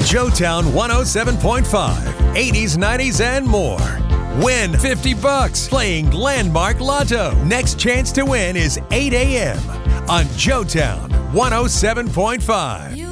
Joetown 107.5, 80s, 90s, and more. Win $50 playing Landmark Lotto. Next chance to win is 8 a.m. on Joetown 107.5.